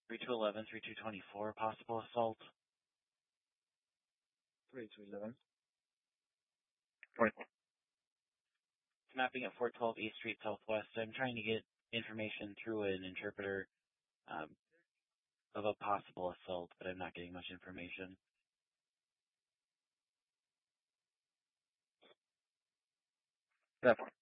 3211, 3224, possible assault. 3211. 24. It's mapping at 412 East Street Southwest. I'm trying to get information through an interpreter of a possible assault, but I'm not getting much information. Definitely.